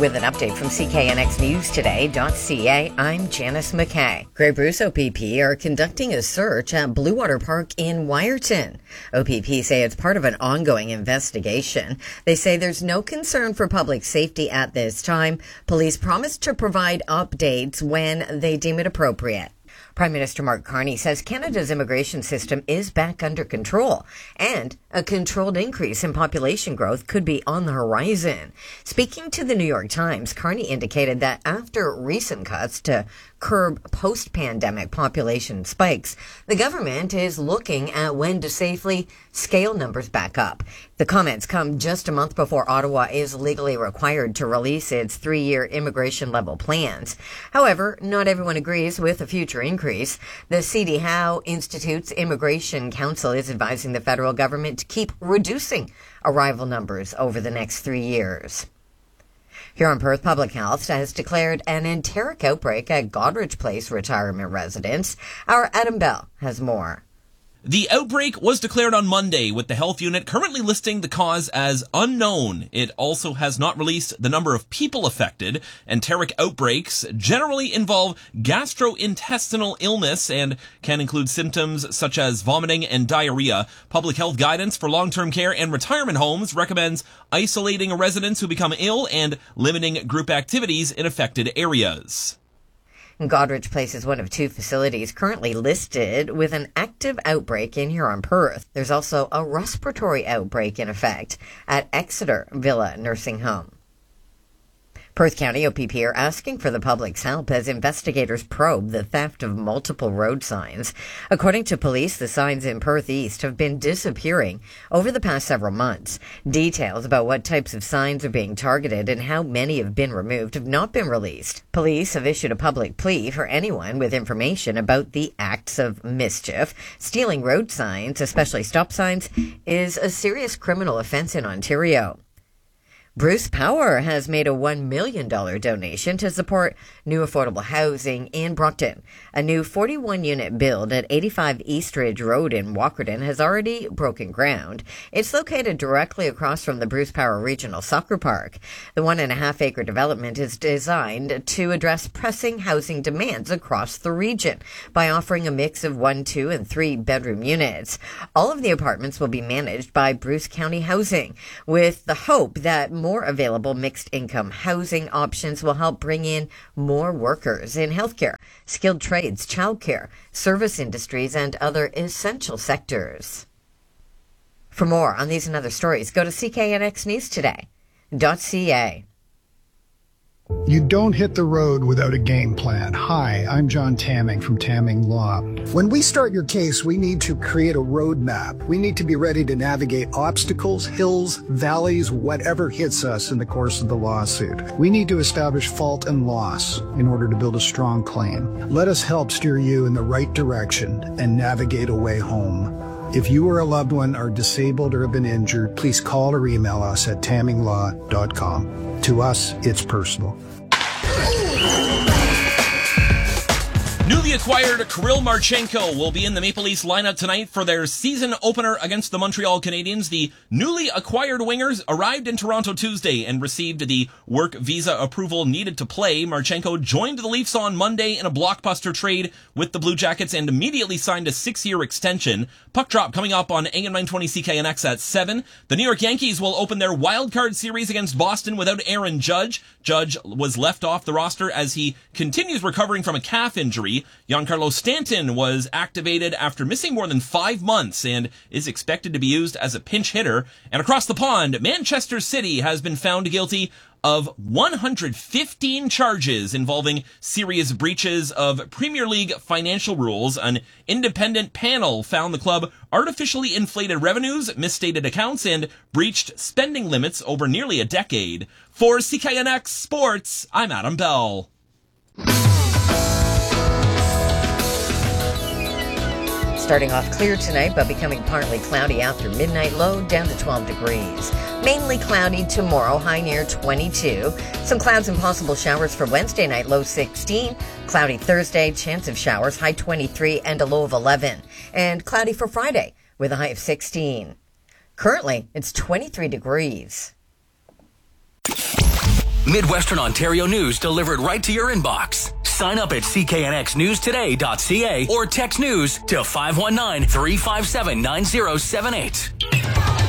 With an update from CKNXNewsToday.ca, I'm Janice McKay. Grey Bruce OPP are conducting a search at Blue Water Park in Wyerton. OPP say it's part of an ongoing investigation. They say there's no concern for public safety at this time. Police promise to provide updates when they deem it appropriate. Prime Minister Mark Carney says Canada's immigration system is back under control and a controlled increase in population growth could be on the horizon. Speaking to the New York Times, Carney indicated that after recent cuts to curb post-pandemic population spikes, the government is looking at when to safely scale numbers back up. The comments come just a month before Ottawa is legally required to release its 3-year immigration level plans. However, not everyone agrees with a future increase. The C.D. Howe Institute's Immigration Council is advising the federal government to keep reducing arrival numbers over the next 3 years. Here on Perth, Public Health has declared an enteric outbreak at Goderich Place retirement residence. Our Adam Bell has more. The outbreak was declared on Monday, with the health unit currently listing the cause as unknown. It also has not released the number of people affected. Enteric outbreaks generally involve gastrointestinal illness and can include symptoms such as vomiting and diarrhea. Public health guidance for long-term care and retirement homes recommends isolating residents who become ill and limiting group activities in affected areas. Goderich Place is one of 2 facilities currently listed with an active outbreak in Huron, Perth. There's also a respiratory outbreak in effect at Exeter Villa Nursing Home. Perth County OPP are asking for the public's help as investigators probe the theft of multiple road signs. According to police, the signs in Perth East have been disappearing over the past several months. Details about what types of signs are being targeted and how many have been removed have not been released. Police have issued a public plea for anyone with information about the acts of mischief. Stealing road signs, especially stop signs, is a serious criminal offense in Ontario. Bruce Power has made a $1 million donation to support new affordable housing in Brockton. A new 41-unit build at 85 East Ridge Road in Walkerton has already broken ground. It's located directly across from the Bruce Power Regional Soccer Park. The 1.5-acre development is designed to address pressing housing demands across the region by offering a mix of 1, 2, and 3-bedroom units. All of the apartments will be managed by Bruce County Housing, with the hope that more available mixed-income housing options will help bring in more workers in healthcare, skilled trades, childcare, service industries, and other essential sectors. For more on these and other stories, go to CKNXNewsToday.ca. You don't hit the road without a game plan. Hi, I'm John Tamming from Tamming Law. When we start your case, we need to create a roadmap. We need to be ready to navigate obstacles, hills, valleys, whatever hits us in the course of the lawsuit. We need to establish fault and loss in order to build a strong claim. Let us help steer you in the right direction and navigate a way home. If you or a loved one are disabled or have been injured, please call or email us at tamminglaw.com. To us, it's personal. Newly acquired Kirill Marchenko will be in the Maple Leafs lineup tonight for their season opener against the Montreal Canadiens. The newly acquired wingers arrived in Toronto Tuesday and received the work visa approval needed to play. Marchenko joined the Leafs on Monday in a blockbuster trade with the Blue Jackets and immediately signed a 6-year extension. Puck drop coming up on AM 920 CKNX at 7. The New York Yankees will open their wildcard series against Boston without Aaron Judge. Judge was left off the roster as he continues recovering from a calf injury. Giancarlo Stanton was activated after missing more than 5 months and is expected to be used as a pinch hitter. And across the pond, Manchester City has been found guilty of 115 charges involving serious breaches of Premier League financial rules. An independent panel found the club artificially inflated revenues, misstated accounts, and breached spending limits over nearly a decade. For CKNX Sports, I'm Adam Bell. Starting off clear tonight, but becoming partly cloudy after midnight, low down to 12 degrees. Mainly cloudy tomorrow, high near 22. Some clouds and possible showers for Wednesday night, low 16. Cloudy Thursday, chance of showers, high 23 and a low of 11. And cloudy for Friday with a high of 16. Currently, it's 23 degrees. Midwestern Ontario news delivered right to your inbox. Sign up at cknxnewstoday.ca or text news to 519-357-9078.